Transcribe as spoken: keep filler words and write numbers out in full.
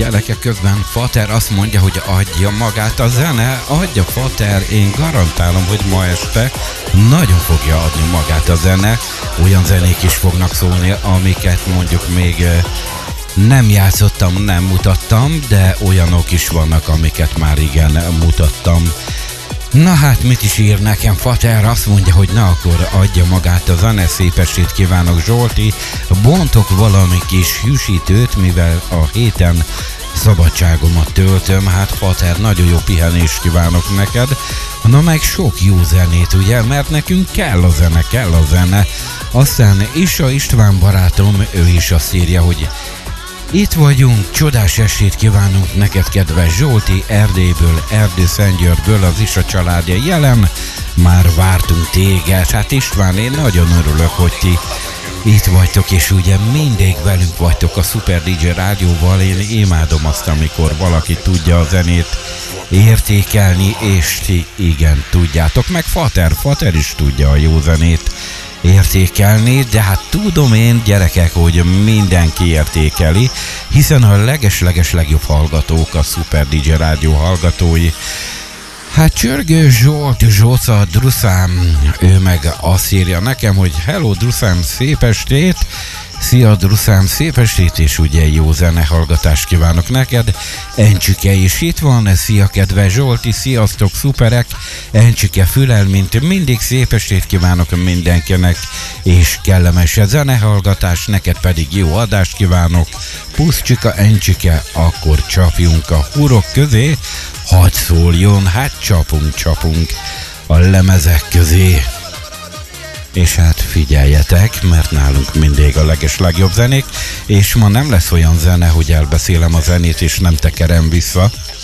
gyerekek, közben Fater azt mondja, hogy adja magát a zene, adja Fater, én garantálom, hogy ma este nagyon fogja adni magát a zene, olyan zenék is fognak szólni, amiket mondjuk még nem játszottam, nem mutattam, de olyanok is vannak, amiket már igen mutattam. Na hát, mit is ír nekem Fater? Azt mondja, hogy na akkor adja magát a zene, szép estét kívánok Zsolti, bontok valami kis hűsítőt, mivel a héten szabadságomat töltöm. Hát Fater, nagyon jó pihenést kívánok neked, na meg sok jó zenét, ugye, mert nekünk kell a zene, kell a zene. Aztán Isa István barátom, ő is azt írja, hogy itt vagyunk, csodás estét kívánunk neked, kedves Zsolti, Erdélyből, Erdő-Szentgyörgyből, az Isa családja jelen, már vártunk téged. Hát István, én nagyon örülök, hogy ti itt vagytok, és ugye mindig velünk vagytok a Super dé dzsé rádióval. Én imádom azt, amikor valaki tudja a zenét értékelni, és ti igen tudjátok, meg Fater, Fater is tudja a jó zenét értékelni, de hát tudom én, gyerekek, hogy mindenki értékeli, hiszen a leges-leges legjobb hallgatók a Super dé dzsé rádió hallgatói. Hát Csörgő Zsolt, Zsóca, Druszám, ő meg azt írja nekem, hogy hello Druszám, szép estét, szia Druszám, szép estét, és ugye jó zenehallgatást kívánok neked. Encsike is itt van, szia kedves Zsolti, sziasztok szuperek, Encsike Fülel, mint mindig, szép estét kívánok mindenkinek, és kellemes zenehallgatás, neked pedig jó adást kívánok. Puszcsika, Encsike, akkor csapjunk a hurok közé, hadd szóljon, hát csapunk, csapunk a lemezek közé. És hát figyeljetek, mert nálunk mindig a leges legjobb zenék, és ma nem lesz olyan zene, hogy elbeszélem a zenét és nem tekerem vissza.